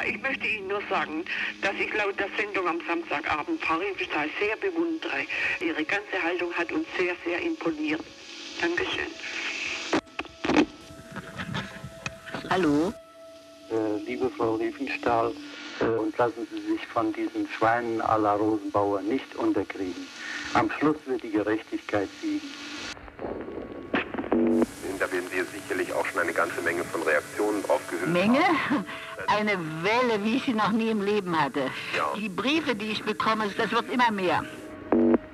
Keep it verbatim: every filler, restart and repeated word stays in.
ich möchte Ihnen nur sagen, dass ich laut der Sendung am Samstagabend Frau Riefenstahl sehr bewundere. Ihre ganze Haltung hat uns sehr, sehr imponiert. Dankeschön. Hallo? Äh, liebe Frau Riefenstahl, äh, und lassen Sie sich von diesen Schweinen à la Rosenbauer nicht unterkriegen. Am Schluss wird die Gerechtigkeit siegen. Da werden wir sicherlich auch schon eine ganze Menge von Reaktionen drauf gehört. Menge? Eine Welle, wie ich sie noch nie im Leben hatte. Ja. Die Briefe, die ich bekomme, das wird immer mehr.